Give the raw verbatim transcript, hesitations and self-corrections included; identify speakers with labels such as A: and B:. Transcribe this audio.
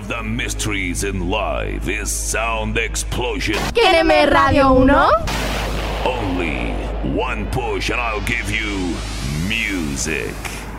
A: of the mysteries in life is Sound Explosion.
B: ¿Quiéreme Radio uno?
A: Only one push and I'll give you music.